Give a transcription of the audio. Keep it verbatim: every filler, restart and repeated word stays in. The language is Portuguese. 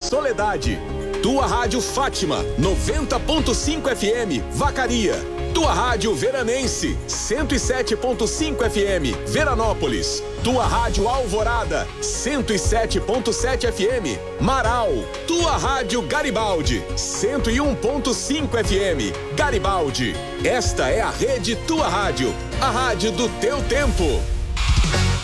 Soledade. Tua Rádio Fátima, noventa ponto cinco F M, Vacaria. Tua Rádio Veranense, cento e sete ponto cinco F M, Veranópolis. Tua Rádio Alvorada, cento e sete ponto sete F M, Marau. Tua Rádio Garibaldi, cento e um ponto cinco F M, Garibaldi. Esta é a rede Tua Rádio, a rádio do teu tempo.